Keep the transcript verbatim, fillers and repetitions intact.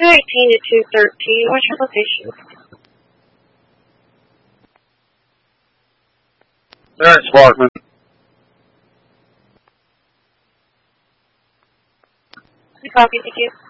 two eighteen to two thirteen. What's your location? Terrence Sparkman. Copy, thank you.